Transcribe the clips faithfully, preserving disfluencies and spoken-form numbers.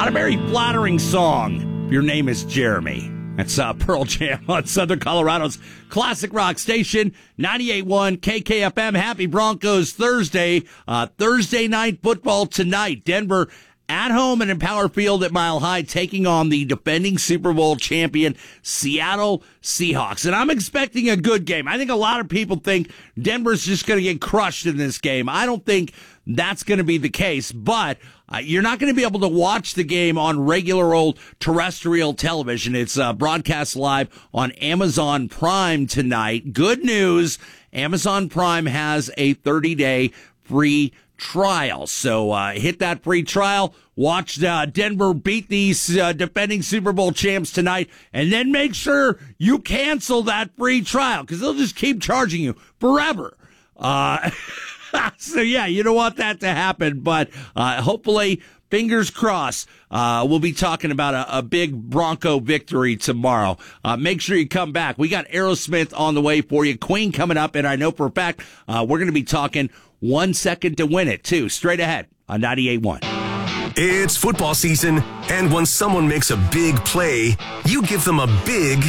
Not a very flattering song if your name is Jeremy. That's uh, Pearl Jam on Southern Colorado's classic rock station, ninety-eight point one K K F M. Happy Broncos Thursday. Uh, Thursday night football tonight. Denver at home and in Power Field at Mile High, taking on the defending Super Bowl champion Seattle Seahawks. And I'm expecting a good game. I think a lot of people think Denver's just going to get crushed in this game. I don't think that's going to be the case, but uh, you're not going to be able to watch the game on regular old terrestrial television. It's uh, broadcast live on Amazon Prime tonight. Good news, Amazon Prime has a thirty-day free trial. So uh, hit that free trial, watch uh, Denver beat these uh, defending Super Bowl champs tonight, and then make sure you cancel that free trial because they'll just keep charging you forever. Uh So, yeah, you don't want that to happen, but uh, hopefully, fingers crossed, uh, we'll be talking about a, a big Bronco victory tomorrow. Uh, make sure you come back. We got Aerosmith on the way for you, Queen coming up, and I know for a fact uh, we're going to be talking One Second to Win It, too, straight ahead on ninety-eight point one. It's football season, and when someone makes a big play, you give them a big...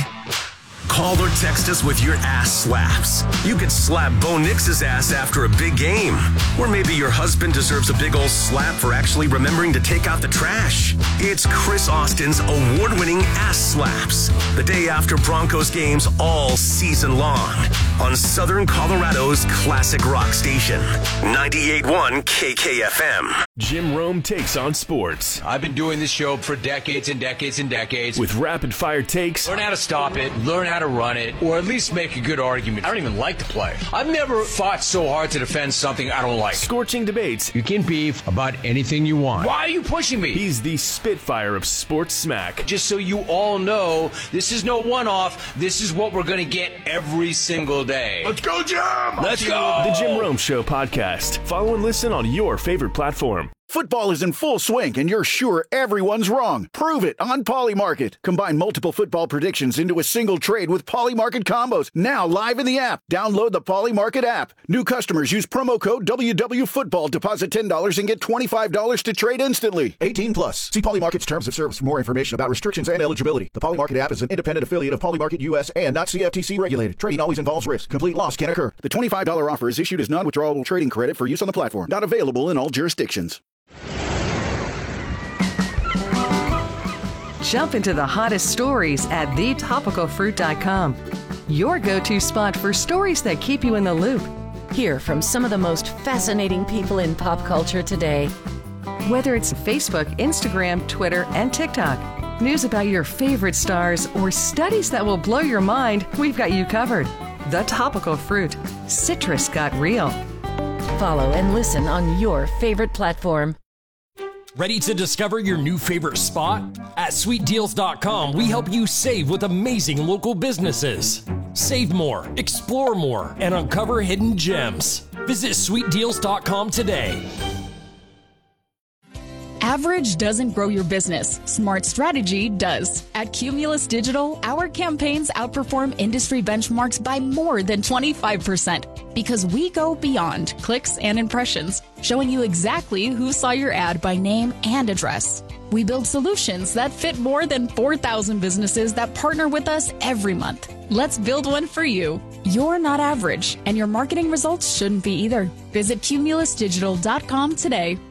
Call or text us with your ass slaps. You could slap Bo Nix's ass after a big game. Or maybe your husband deserves a big old slap for actually remembering to take out the trash. It's Chris Austin's award-winning ass slaps. The day after Broncos games all season long. On Southern Colorado's classic rock station. ninety-eight point one K K F M. Jim Rome takes on sports. I've been doing this show for decades and decades and decades. With rapid-fire takes. Learn how to stop it. Learn how to run it, or at least make a good argument. I don't even like to play. I've never fought so hard to defend something I don't like. Scorching debates. You can beef about anything you want. Why are you pushing me? He's the Spitfire of sports smack. Just so you all know, this is no one-off. This is what we're going to get every single day. Let's go, Jim! Let's go! The Jim Rome Show podcast. Follow and listen on your favorite platform. Football is in full swing, and you're sure everyone's wrong. Prove it on Polymarket. Combine multiple football predictions into a single trade with Polymarket combos. Now live in the app. Download the Polymarket app. New customers use promo code W W Football. Deposit ten dollars and get twenty-five dollars to trade instantly. eighteen plus. See Polymarket's terms of service for more information about restrictions and eligibility. The Polymarket app is an independent affiliate of Polymarket U S and not C F T C regulated. Trading always involves risk. Complete loss can occur. The twenty-five dollars offer is issued as non-withdrawable trading credit for use on the platform. Not available in all jurisdictions. Jump into the hottest stories at the topical fruit dot com. Your go-to spot for stories that keep you in the loop. Hear from some of the most fascinating people in pop culture today. Whether it's Facebook, Instagram, Twitter, and TikTok, news about your favorite stars, or studies that will blow your mind, we've got you covered. The Topical Fruit. Citrus got real. Follow and listen on your favorite platform. Ready to discover your new favorite spot? At sweet deals dot com, we help you save with amazing local businesses. Save more, explore more, and uncover hidden gems. Visit sweet deals dot com today. Average doesn't grow your business. Smart strategy does. At Cumulus Digital, our campaigns outperform industry benchmarks by more than twenty-five percent because we go beyond clicks and impressions, showing you exactly who saw your ad by name and address. We build solutions that fit more than four thousand businesses that partner with us every month. Let's build one for you. You're not average, and your marketing results shouldn't be either. Visit Cumulus Digital dot com today.